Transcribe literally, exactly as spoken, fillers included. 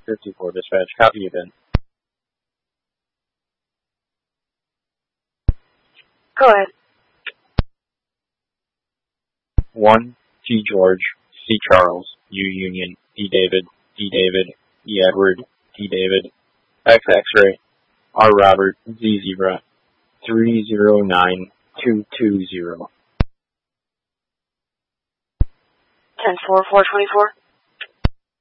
fifty-four dispatch. Copy you, Ben. Go ahead. one, G George, C Charles, U Union, D David, D David, E Edward, D David, X X-ray, R Robert, Z Zebra, three zero nine two two zero. ten four four twenty-four.